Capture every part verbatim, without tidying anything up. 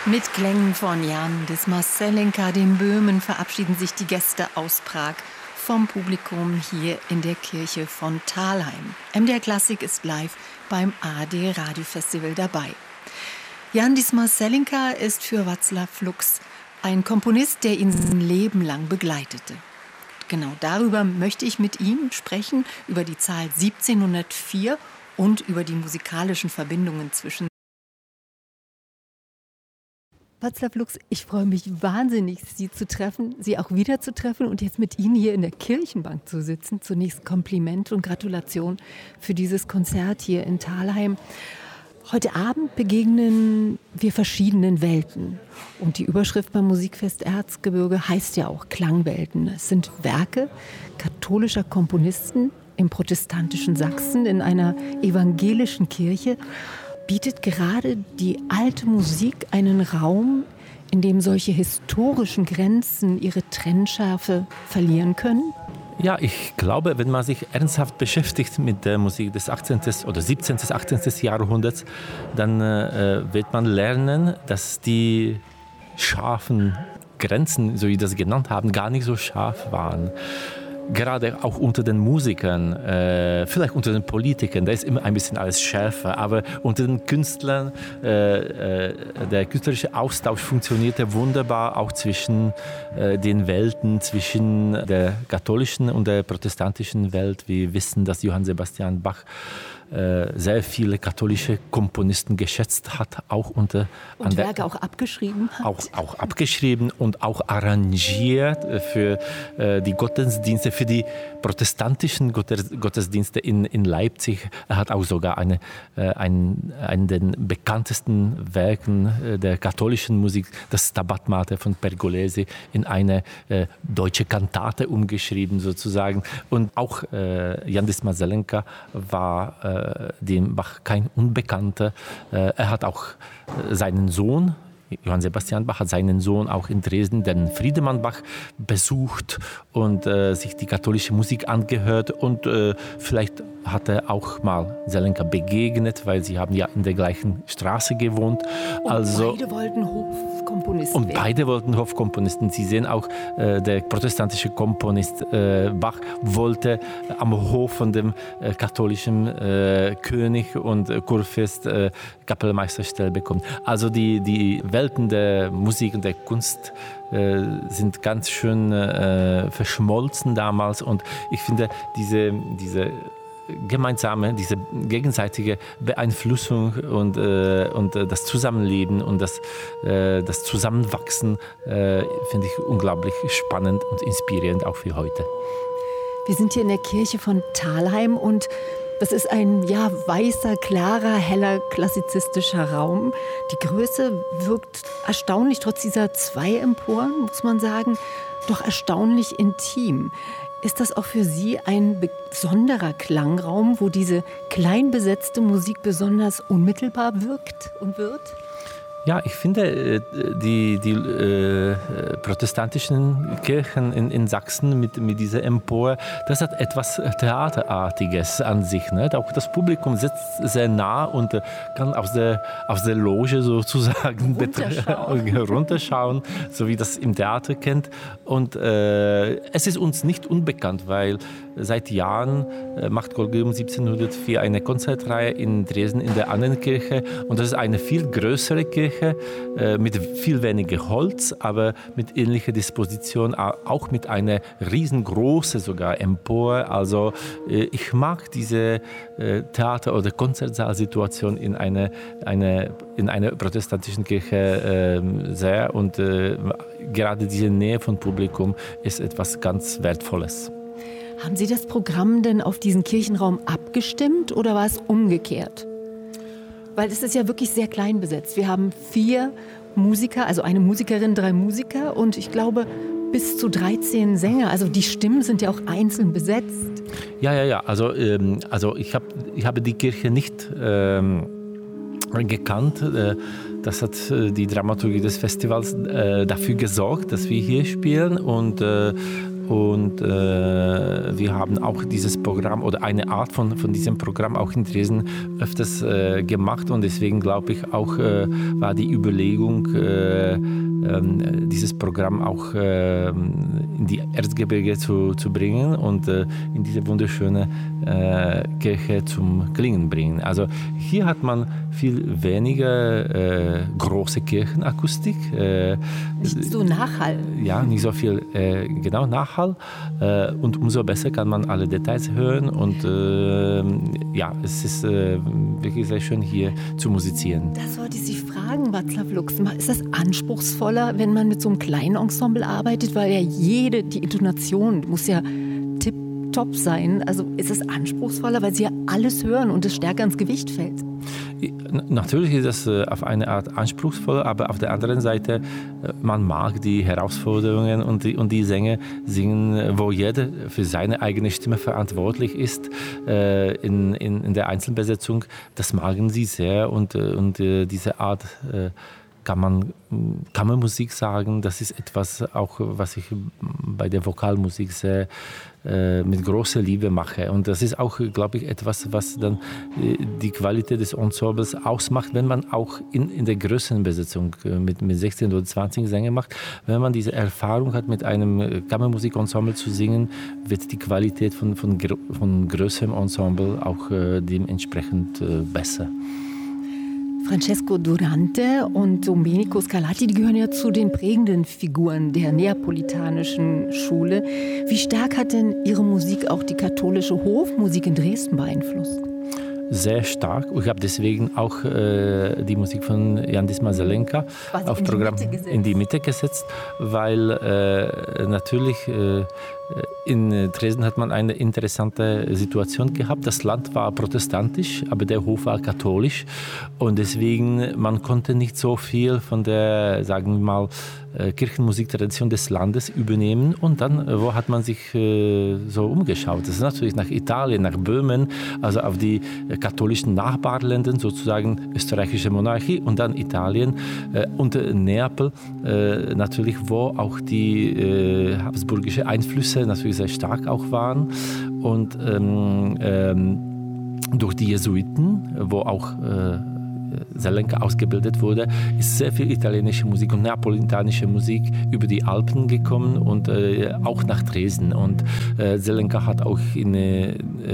Mit Klängen von Jan Dismas Zelenka, dem Böhmen, verabschieden sich die Gäste aus Prag vom Publikum hier in der Kirche von Thalheim. M D R Klassik ist live beim A R D Radiofestival dabei. Jan Dismas Zelenka ist für Václav Flux ein Komponist, der ihn sein Leben lang begleitete. Genau darüber möchte ich mit ihm sprechen, über die Zahl siebzehnhundertvier und über die musikalischen Verbindungen zwischen. Václav Flux, ich freue mich wahnsinnig, Sie zu treffen, Sie auch wieder zu treffen und jetzt mit Ihnen hier in der Kirchenbank zu sitzen. Zunächst Kompliment und Gratulation für dieses Konzert hier in Thalheim. Heute Abend begegnen wir verschiedenen Welten. Und die Überschrift beim Musikfest Erzgebirge heißt ja auch Klangwelten. Es sind Werke katholischer Komponisten im protestantischen Sachsen in einer evangelischen Kirche. Bietet gerade die alte Musik einen Raum, in dem solche historischen Grenzen ihre Trennschärfe verlieren können? Ja, ich glaube, wenn man sich ernsthaft beschäftigt mit der Musik des achtzehnten oder siebzehnten, achtzehnten Jahrhunderts, dann äh, wird man lernen, dass die scharfen Grenzen, so wie das genannt haben, gar nicht so scharf waren. Gerade auch unter den Musikern, äh, vielleicht unter den Politikern, da ist immer ein bisschen alles schärfer, aber unter den Künstlern, äh, äh, der künstlerische Austausch funktionierte wunderbar, auch zwischen äh, den Welten, zwischen der katholischen und der protestantischen Welt. Wir wissen, dass Johann Sebastian Bach äh, sehr viele katholische Komponisten geschätzt hat, auch unter und Werke der, auch abgeschrieben hat. Auch, auch abgeschrieben und auch arrangiert für äh, die Gottesdienste, für die protestantischen Gottesdienste in, in Leipzig. Er hat auch sogar eine, äh, einen, einen der bekanntesten Werken äh, der katholischen Musik, das Stabat Mater von Pergolesi, in eine äh, deutsche Kantate umgeschrieben sozusagen. Und auch äh, Jan Dismas Zelenka war äh, dem Bach kein Unbekannter. Äh, er hat auch äh, seinen Sohn, Johann Sebastian Bach hat seinen Sohn auch in Dresden, den Friedemann Bach, besucht und äh, sich die katholische Musik angehört. Und äh, vielleicht hat er auch mal Zelenka begegnet, weil sie haben ja in der gleichen Straße gewohnt. Und also, beide wollten Hofkomponisten Und werden. beide wollten Hofkomponisten. Sie sehen auch, äh, der protestantische Komponist äh, Bach wollte am Hof von dem äh, katholischen äh, König und äh, Kurfürst äh, Kapellmeisterstelle bekommen. Also die, die Welten der Musik und der Kunst äh, sind ganz schön äh, verschmolzen damals. Und ich finde, diese, diese gemeinsame, diese gegenseitige Beeinflussung und, äh, und äh, das Zusammenleben und das, äh, das Zusammenwachsen äh, finde ich unglaublich spannend und inspirierend auch für heute. Wir sind hier in der Kirche von Thalheim und das ist ein ja, weißer, klarer, heller, klassizistischer Raum. Die Größe wirkt erstaunlich, trotz dieser zwei Emporen, muss man sagen, doch erstaunlich intim. Ist das auch für Sie ein besonderer Klangraum, wo diese klein besetzte Musik besonders unmittelbar wirkt und wird? Ja, ich finde, die, die äh, protestantischen Kirchen in, in Sachsen mit, mit dieser Empore, das hat etwas Theaterartiges an sich. Ne? Auch das Publikum sitzt sehr nah und kann aus der, aus der Loge sozusagen runterschauen. runterschauen, so wie das im Theater kennt. Und äh, es ist uns nicht unbekannt, weil seit Jahren äh, macht Collegium siebzehnhundertvier eine Konzertreihe in Dresden in der Annenkirche. Und das ist eine viel größere Kirche, mit viel weniger Holz, aber mit ähnlicher Disposition, auch mit einer riesengroßen sogar Empore. Also ich mag diese Theater- oder Konzertsaalsituation in einer eine, in einer protestantischen Kirche sehr und gerade diese Nähe von Publikum ist etwas ganz Wertvolles. Haben Sie das Programm denn auf diesen Kirchenraum abgestimmt oder war es umgekehrt? Weil es ist ja wirklich sehr klein besetzt. Wir haben vier Musiker, also eine Musikerin, drei Musiker und ich glaube bis zu dreizehn Sänger. Also die Stimmen sind ja auch einzeln besetzt. Ja, ja, ja. Also, ähm, also ich, hab, ich habe die Kirche nicht ähm, gekannt. Äh, das hat äh, die Dramaturgie des Festivals äh, dafür gesorgt, dass wir hier spielen und äh, Und äh, wir haben auch dieses Programm oder eine Art von, von diesem Programm auch in Dresden öfters äh, gemacht. Und deswegen glaube ich auch, äh, war die Überlegung, äh, äh, dieses Programm auch äh, in die Erzgebirge zu, zu bringen und äh, in diese wunderschöne äh, Kirche zum Klingen bringen. Also hier hat man viel weniger äh, große Kirchenakustik. Äh, nicht so Nachhall. Ja, nicht so viel äh, genau Nachhall. Äh, und umso besser kann man alle Details hören. Und äh, ja, es ist äh, wirklich sehr schön hier zu musizieren. Das wollte ich Sie fragen, Václav Lux. Ist das anspruchsvoller, wenn man mit so einem kleinen Ensemble arbeitet? Weil ja jede, die Intonation muss ja tipptopp sein. Also ist es anspruchsvoller, weil Sie ja alles hören und es stärker ins Gewicht fällt? Natürlich ist das äh, auf eine Art anspruchsvoll, aber auf der anderen Seite, äh, man mag die Herausforderungen und die, und die Sänger singen, wo jeder für seine eigene Stimme verantwortlich ist äh, in, in, in der Einzelbesetzung. Das magen sie sehr und, und äh, diese Art äh, kann man Kammermusik sagen, das ist etwas auch, was ich bei der Vokalmusik sehr äh, mit großer Liebe mache. Und das ist auch, glaube ich, etwas, was dann äh, die Qualität des Ensembles ausmacht, wenn man auch in, in der größeren Besetzung äh, mit, mit sechzehn oder zwanzig Sänger macht. Wenn man diese Erfahrung hat, mit einem Kammermusikensemble zu singen, wird die Qualität von, von, von größerem Ensemble auch äh, dementsprechend äh, besser. Francesco Durante und Domenico Scarlatti, die gehören ja zu den prägenden Figuren der neapolitanischen Schule. Wie stark hat denn Ihre Musik auch die katholische Hofmusik in Dresden beeinflusst? Sehr stark. Ich habe deswegen auch äh, die Musik von Jan Disma Zelenka auf Programm in die Mitte gesetzt, weil äh, natürlich äh, in Dresden hat man eine interessante Situation gehabt. Das Land war protestantisch, aber der Hof war katholisch und deswegen man konnte nicht so viel von der, sagen wir mal, Kirchenmusiktradition des Landes übernehmen. Und dann, wo hat man sich äh, so umgeschaut? Das ist natürlich nach Italien, nach Böhmen, also auf die katholischen Nachbarländer, sozusagen österreichische Monarchie und dann Italien äh, und Neapel, äh, natürlich, wo auch die äh, habsburgische Einflüsse natürlich sehr stark auch waren. Und ähm, ähm, durch die Jesuiten, wo auch äh, Zelenka ausgebildet wurde, ist sehr viel italienische Musik und neapolitanische Musik über die Alpen gekommen und äh, auch nach Dresden. Und äh, Zelenka hat auch, in, äh,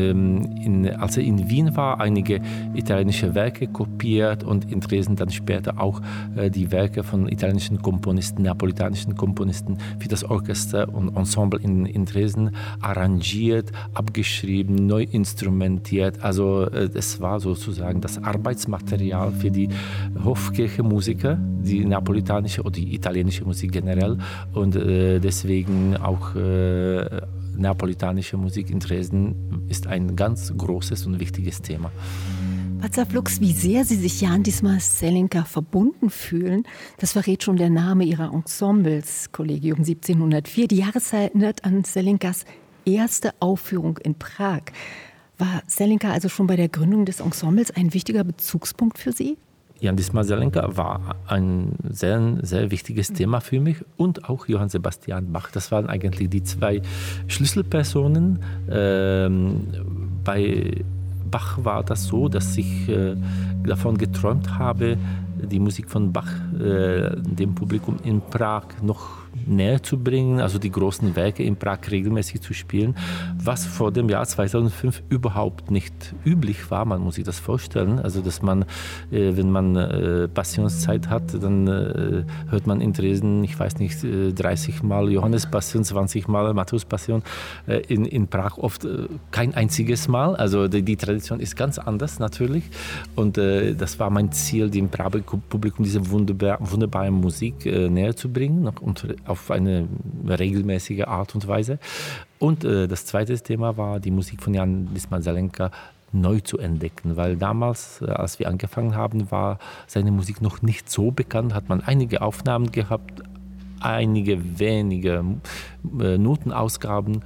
in, als er in Wien war, einige italienische Werke kopiert und in Dresden dann später auch äh, die Werke von italienischen Komponisten, neapolitanischen Komponisten für das Orchester und Ensemble in, in Dresden arrangiert, abgeschrieben, neu instrumentiert. Also äh, es war sozusagen das Arbeitsmaterial für die Hofkirchenmusiker, die neapolitanische oder die italienische Musik generell und äh, deswegen auch äh, neapolitanische Musik in Dresden ist ein ganz großes und wichtiges Thema. Václav Lux, wie sehr Sie sich Jan Disma Zelenka verbunden fühlen, das verrät schon der Name Ihrer Ensembles, Collegium siebzehnhundertvier. Die Jahreszeit erinnert an Zelenkas erste Aufführung in Prag. War Zelenka also schon bei der Gründung des Ensembles ein wichtiger Bezugspunkt für Sie? Jan Disma Zelenka war ein sehr, sehr wichtiges Thema für mich und auch Johann Sebastian Bach. Das waren eigentlich die zwei Schlüsselpersonen. Ähm, bei Bach war das so, dass ich äh, davon geträumt habe, die Musik von Bach äh, dem Publikum in Prag noch näher zu bringen, also die großen Werke in Prag regelmäßig zu spielen, was vor dem Jahr zweitausendfünf überhaupt nicht üblich war. Man muss sich das vorstellen, also dass man, äh, wenn man äh, Passionszeit hat, dann äh, hört man in Dresden, ich weiß nicht, äh, dreißig Mal Johannes Passion, zwanzig Mal Matthäus Passion, äh, in, in Prag oft äh, kein einziges Mal. Also die, die Tradition ist ganz anders natürlich und äh, das war mein Ziel, dem Prager Publikum diese wunderbar, wunderbare Musik äh, näher zu bringen und auf eine regelmäßige Art und Weise. Und äh, das zweite Thema war, die Musik von Jan Disma Zelenka neu zu entdecken, weil damals, äh, als wir angefangen haben, war seine Musik noch nicht so bekannt, hat man einige Aufnahmen gehabt, einige wenige äh, Notenausgaben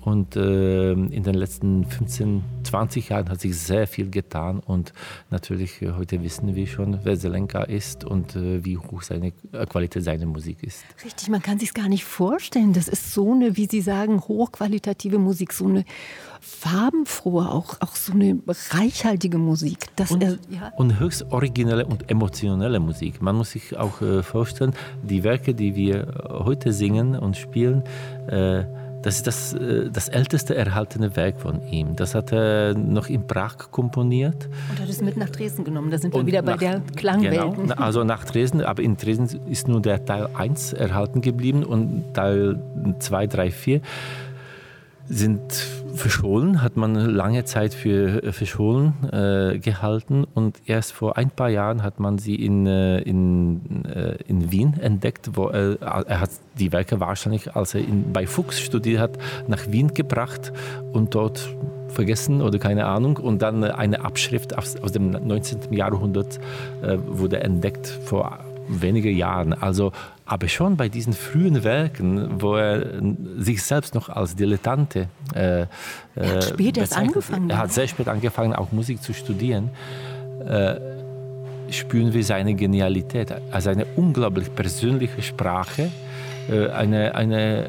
Und äh, in den letzten fünfzehn, zwanzig Jahren hat sich sehr viel getan. Und natürlich äh, heute wissen wir schon, wer Zelenka ist und äh, wie hoch seine äh, Qualität seiner Musik ist. Richtig, man kann sich gar nicht vorstellen. Das ist so eine, wie Sie sagen, hochqualitative Musik, so eine farbenfrohe, auch, auch so eine reichhaltige Musik. Das, und, äh, ja. und höchst originelle und emotionelle Musik. Man muss sich auch äh, vorstellen, die Werke, die wir heute singen und spielen, äh, das ist das, äh, das älteste erhaltene Werk von ihm. Das hat er noch in Prag komponiert. Und hat es mit nach Dresden genommen. Da sind wir und wieder bei nach, der Klangwelt. Genau, also nach Dresden, aber in Dresden ist nur der Teil eins erhalten geblieben und Teil zwei, drei, vier sind verschollen, hat man lange Zeit für verschollen äh, gehalten und erst vor ein paar Jahren hat man sie in, äh, in, äh, in Wien entdeckt, wo er, er hat die Werke wahrscheinlich, als er in, bei Fuchs studiert hat, nach Wien gebracht und dort vergessen oder keine Ahnung und dann eine Abschrift aus, aus dem neunzehnten Jahrhundert äh, wurde entdeckt vor wenigen Jahren. Also aber schon bei diesen frühen Werken, wo er sich selbst noch als Dilettante äh, er hat spät erst angefangen. Er hat sehr spät angefangen, auch Musik zu studieren. Äh, spüren wir seine Genialität, also eine unglaublich persönliche Sprache, äh, eine, eine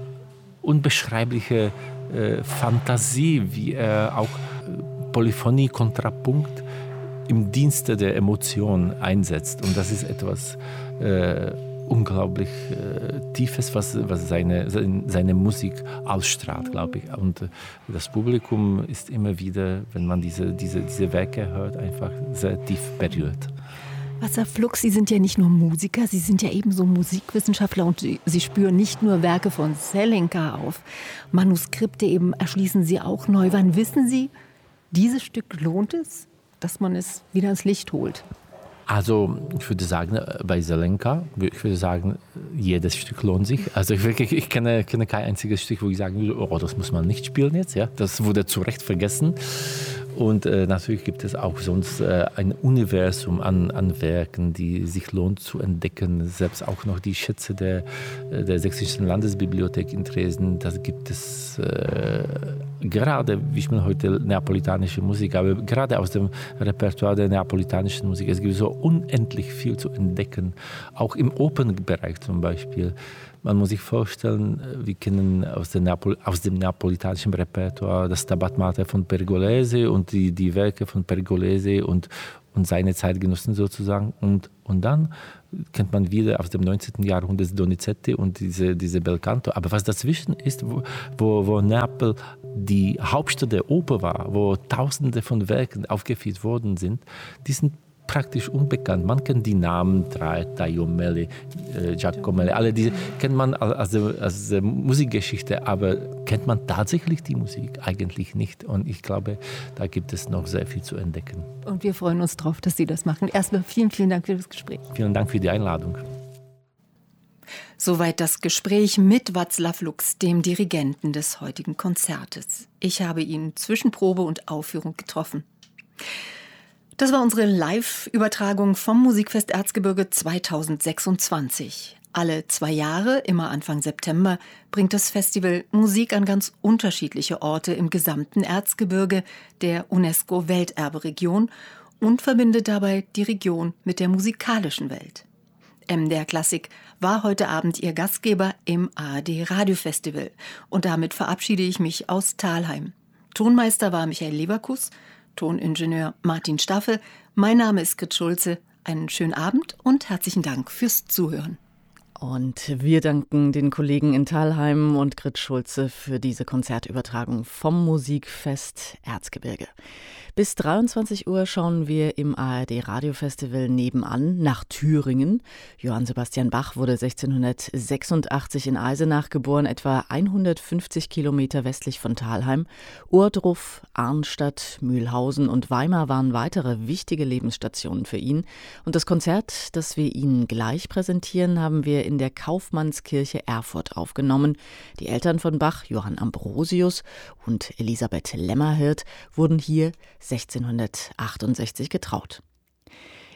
unbeschreibliche äh, Fantasie, wie er auch äh, Polyphonie, Kontrapunkt im Dienste der Emotion einsetzt. Und das ist etwas äh, unglaublich äh, Tiefes, was, was seine, seine Musik ausstrahlt, glaube ich. Und äh, das Publikum ist immer wieder, wenn man diese, diese, diese Werke hört, einfach sehr tief berührt. Wasserflux, Sie sind ja nicht nur Musiker, Sie sind ja ebenso Musikwissenschaftler und Sie spüren nicht nur Werke von Zelenka auf. Manuskripte eben erschließen Sie auch neu. Wann wissen Sie, dieses Stück lohnt es, dass man es wieder ins Licht holt? Also ich würde sagen, bei Zelenka, ich würde sagen, jedes Stück lohnt sich. Also ich, wirklich, ich kenne, kenne kein einziges Stück, wo ich sagen würde, oh, das muss man nicht spielen jetzt. Ja? Das wurde zu Recht vergessen. Und äh, natürlich gibt es auch sonst äh, ein Universum an, an Werken, die sich lohnt zu entdecken. Selbst auch noch die Schätze der, der Sächsischen Landesbibliothek in Dresden. Das gibt es äh, gerade, wie ich meine heute neapolitanische Musik, aber gerade aus dem Repertoire der neapolitanischen Musik. Es gibt so unendlich viel zu entdecken, auch im Opernbereich zum Beispiel. Man muss sich vorstellen, wir kennen aus, der Neapol- aus dem neapolitanischen Repertoire das Stabat Mater von Pergolese und die, die Werke von Pergolese und, und seine Zeitgenossen sozusagen. Und, und dann kennt man wieder aus dem neunzehnten Jahrhundert Donizetti und diese, diese Belcanto. Aber was dazwischen ist, wo, wo, wo Neapel die Hauptstadt der Oper war, wo Tausende von Werken aufgeführt worden sind, die sind praktisch unbekannt. Man kennt die Namen, Traetta, Melli, äh, Giacomelli, alle diese kennt man aus der, aus der Musikgeschichte, aber kennt man tatsächlich die Musik? Eigentlich nicht. Und ich glaube, da gibt es noch sehr viel zu entdecken. Und wir freuen uns drauf, dass Sie das machen. Erstmal vielen, vielen Dank für das Gespräch. Vielen Dank für die Einladung. Soweit das Gespräch mit Václav Lux, dem Dirigenten des heutigen Konzertes. Ich habe ihn zwischen Probe und Aufführung getroffen. Das war unsere Live-Übertragung vom Musikfest Erzgebirge zweitausendsechsundzwanzig. Alle zwei Jahre, immer Anfang September, bringt das Festival Musik an ganz unterschiedliche Orte im gesamten Erzgebirge der UNESCO-Welterberegion und verbindet dabei die Region mit der musikalischen Welt. M D R Klassik war heute Abend Ihr Gastgeber im A R D Radiofestival. Und damit verabschiede ich mich aus Thalheim. Tonmeister war Michael Leverkus, Toningenieur Martin Staffel. Mein Name ist Grit Schulze. Einen schönen Abend und herzlichen Dank fürs Zuhören. Und wir danken den Kollegen in Thalheim und Grit Schulze für diese Konzertübertragung vom Musikfest Erzgebirge. Bis dreiundzwanzig Uhr schauen wir im A R D Radiofestival nebenan nach Thüringen. Johann Sebastian Bach wurde sechzehnhundertsechsundachtzig in Eisenach geboren, etwa hundertfünfzig Kilometer westlich von Thalheim. Ohrdruf, Arnstadt, Mühlhausen und Weimar waren weitere wichtige Lebensstationen für ihn. Und das Konzert, das wir Ihnen gleich präsentieren, haben wir in der Kaufmannskirche Erfurt aufgenommen. Die Eltern von Bach, Johann Ambrosius und Elisabeth Lämmerhirt, wurden hier sechzehnhundertachtundsechzig getraut.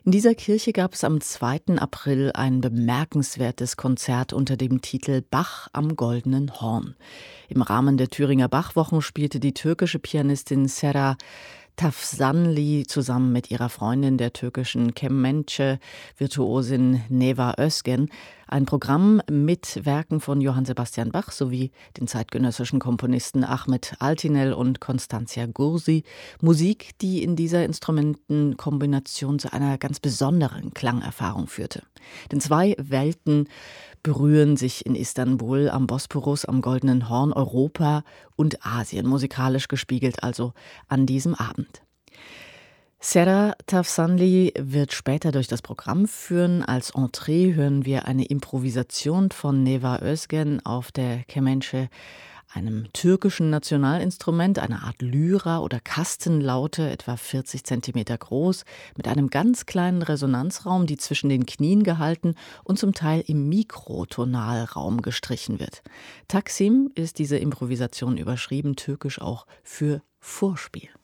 In dieser Kirche gab es am zweiten April ein bemerkenswertes Konzert unter dem Titel Bach am Goldenen Horn. Im Rahmen der Thüringer Bachwochen spielte die türkische Pianistin Sera Tafsanli zusammen mit ihrer Freundin, der türkischen Kemençe-Virtuosin Neva Özgen, ein Programm mit Werken von Johann Sebastian Bach sowie den zeitgenössischen Komponisten Ahmet Altinel und Constantia Gursi. Musik, die in dieser Instrumentenkombination zu einer ganz besonderen Klangerfahrung führte. Denn zwei Welten berühren sich in Istanbul am Bosporus, am Goldenen Horn, Europa und Asien, musikalisch gespiegelt also an diesem Abend. Sera Tafsanli wird später durch das Programm führen. Als Entree hören wir eine Improvisation von Neva Özgen auf der Kemençe, einem türkischen Nationalinstrument, eine Art Lyra oder Kastenlaute, etwa vierzig Zentimeter groß, mit einem ganz kleinen Resonanzraum, die zwischen den Knien gehalten und zum Teil im Mikrotonalraum gestrichen wird. Taksim ist diese Improvisation überschrieben, türkisch auch für Vorspiel.